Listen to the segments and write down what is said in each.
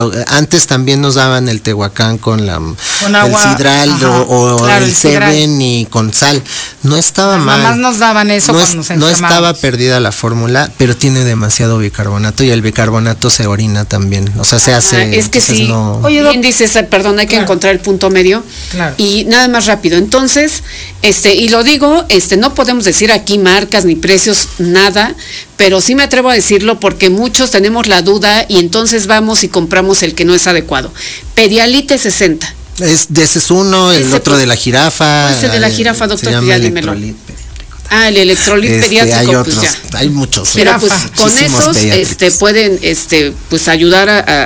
Antes también nos daban el Tehuacán con agua, el sidral claro, el Seven y con sal. No estaba mal. Mamás nos daban eso cuando nos enfermábamos. No estaba perdida la fórmula, pero tiene demasiado bicarbonato y el bicarbonato se orina también. O sea, se hace. Es que sí. No... Oye, bien dices, perdón, hay que encontrar el punto medio. Claro. Y nada más rápido. Entonces, y lo digo, no podemos decir aquí marcas ni precios, nada, pero sí me atrevo a decirlo porque muchos tenemos la duda y entonces vamos y compramos el que no es adecuado. Pedialite 60. Ese es uno, el otro de la jirafa. Ese de la jirafa, doctor, ya dímelo. El electrolit Hay pediátrico, otros, pues ya. hay muchos. Pero pues con esos pueden pues ayudar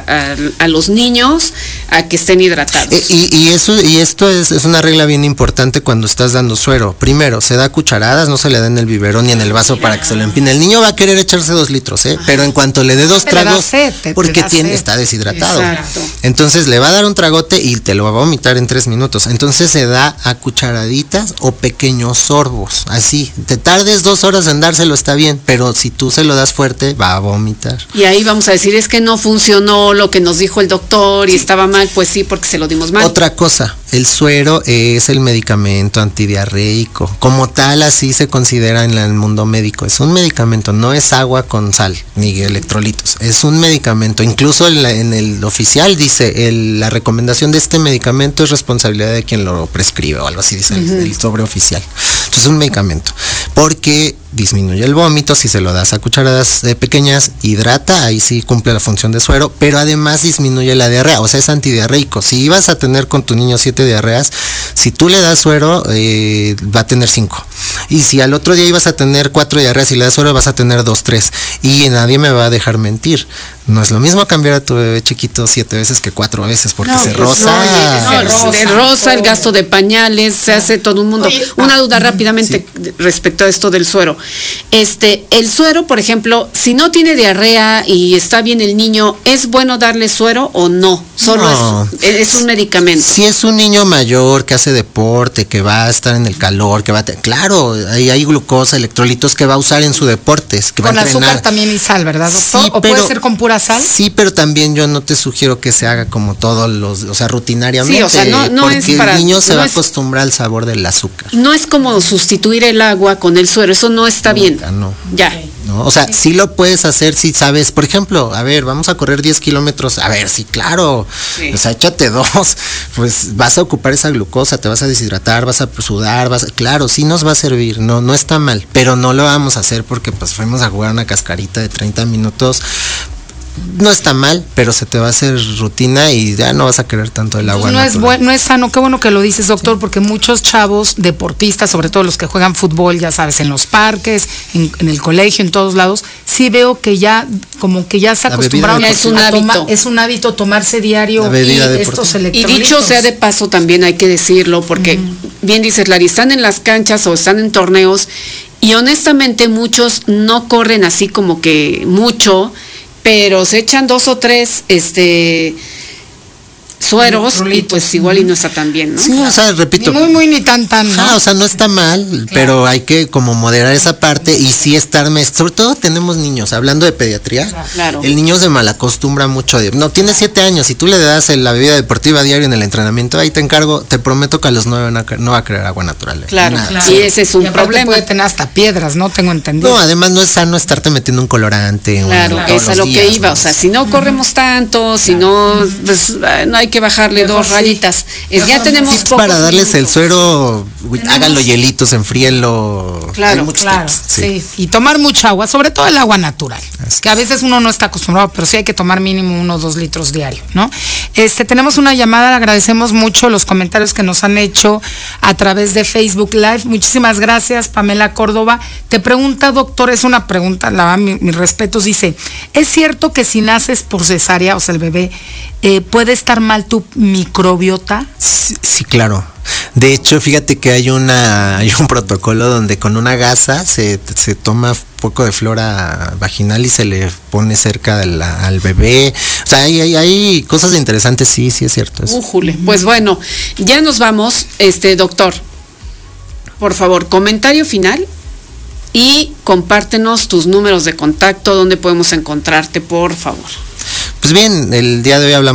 a los niños a que estén hidratados. Y esto es una regla bien importante cuando estás dando suero. Primero, se da cucharadas, no se le da en el biberón ni en el vaso para que se lo empine. El niño va a querer echarse 2 litros, pero en cuanto le dé 2 tragos, porque está deshidratado. Exacto. Entonces le va a dar un tragote y te lo va a vomitar en 3 minutos. Entonces se da a cucharaditas o pequeños sorbos, así. Te tardes 2 horas en dárselo, está bien, pero si tú se lo das fuerte, va a vomitar. Y ahí vamos a decir, es que no funcionó lo que nos dijo el doctor y estaba mal, pues sí, porque se lo dimos mal. Otra cosa, el suero es el medicamento antidiarreico. Como tal, así se considera en el mundo médico. Es un medicamento, no es agua con sal, ni electrolitos. Es un medicamento. Incluso en el oficial dice, la recomendación de este medicamento es responsabilidad de quien lo prescribe o algo así, dice el sobre oficial. Entonces, es un medicamento. Porque disminuye el vómito si se lo das a cucharadas pequeñas, hidrata, ahí sí cumple la función de suero, pero además disminuye la diarrea, o sea, es antidiarreico. Si ibas a tener con tu niño 7 diarreas, si tú le das suero, va a tener 5. Y si al otro día ibas a tener 4 diarreas y le das suero, vas a tener 2, 3. Y nadie me va a dejar mentir. No es lo mismo cambiar a tu bebé chiquito 7 veces que 4 veces, porque se roza. Se roza el gasto de pañales, se hace todo un mundo. Una duda rápidamente respecto a esto del suero. El suero, por ejemplo, si no tiene diarrea y está bien el niño, ¿es bueno darle suero o no? Solo es un medicamento. Si es un niño mayor que hace deporte, que va a estar en el calor, claro, hay glucosa, electrolitos que va a usar en su deporte, que va a entrenar. Con azúcar también y sal, ¿verdad, doctor? Sí, ¿O puede ser con pura sal? Sí, pero también yo no te sugiero que se haga como rutinariamente. Sí, o sea, no es para... el niño se va a acostumbrar al sabor del azúcar. No es como sustituir el agua con el suero, eso no está bien. No. Ya. ¿No? O sea, sí lo puedes hacer si sabes, por ejemplo, a ver, vamos a correr 10 kilómetros, a ver, sí, claro, o sea, échate 2, pues vas a ocupar esa glucosa, te vas a deshidratar, vas a sudar, claro, sí nos va a servir, no está mal, pero no lo vamos a hacer porque pues fuimos a jugar una cascarita de 30 minutos, no está mal, pero se te va a hacer rutina y ya no vas a querer tanto el agua. No es sano, qué bueno que lo dices, doctor, porque muchos chavos deportistas, sobre todo los que juegan fútbol, ya sabes, en los parques, en el colegio, en todos lados, sí veo que ya como que ya se acostumbraron es un hábito tomarse diario estos electrolitos. Y dicho sea de paso también hay que decirlo, porque bien dices, Larry, están en las canchas o están en torneos y honestamente muchos no corren así como que mucho, pero se echan 2 o 3 sueros y pues igual y no está tan bien, ¿no? Sí, o sea, repito. Ni tan, ¿no? O sea, no está mal, pero hay que como moderar esa parte y sí sobre todo tenemos niños, hablando de pediatría, claro. El niño se malacostumbra mucho, tiene 7 años, si tú le das la bebida deportiva diario en el entrenamiento, ahí te encargo, te prometo que a los 9 no va a querer agua natural. Claro, y ese es un problema. Puede tener hasta piedras, ¿no? Tengo entendido. No, además no es sano estarte metiendo un colorante. Claro, eso es lo que iba, o sea, si no corremos tanto, si no, pues no hay que bajarle 2 rayitas. Ya tenemos pocos para darles el suero, háganlo hielitos, enfríenlo. Claro, sí. Y tomar mucha agua, sobre todo el agua natural, que a veces uno no está acostumbrado, pero sí hay que tomar mínimo 1 o 2 litros diario, ¿no? Tenemos una llamada, le agradecemos mucho los comentarios que nos han hecho a través de Facebook Live. Muchísimas gracias, Pamela Córdoba, que pregunta, doctor, es una pregunta, mis respetos, dice, ¿es cierto que si naces por cesárea, o sea, el bebé, puede estar mal tu microbiota? Sí, claro. De hecho, fíjate que hay un protocolo donde con una gasa se toma poco de flora vaginal y se le pone cerca al bebé. O sea, hay cosas interesantes, sí es cierto eso. Pues bueno, ya nos vamos, doctor. Por favor, comentario final y compártenos tus números de contacto, dónde podemos encontrarte, por favor. Pues bien, el día de hoy hablamos